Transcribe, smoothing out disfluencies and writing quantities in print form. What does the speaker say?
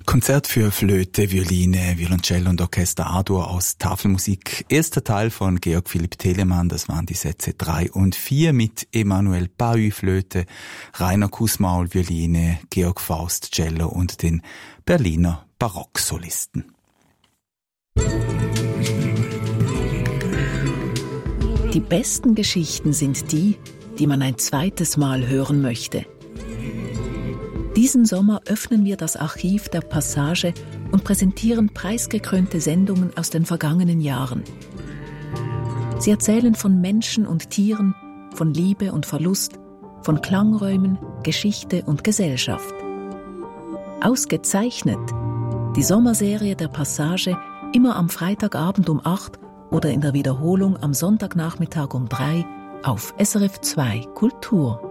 Konzert für Flöte, Violine, Violoncello und Orchester A-Dur aus Tafelmusik. Erster Teil von Georg Philipp Telemann, das waren die Sätze 3 und 4 mit Emmanuel Pahu Flöte, Rainer Kussmaul Violine, Georg Faust Cello und den Berliner Barocksolisten. Die besten Geschichten sind die, die man ein zweites Mal hören möchte. Diesen Sommer öffnen wir das Archiv der Passage und präsentieren preisgekrönte Sendungen aus den vergangenen Jahren. Sie erzählen von Menschen und Tieren, von Liebe und Verlust, von Klangräumen, Geschichte und Gesellschaft. Ausgezeichnet die Sommerserie der Passage immer am Freitagabend um 8 oder in der Wiederholung am Sonntagnachmittag um 3 auf SRF 2 Kultur.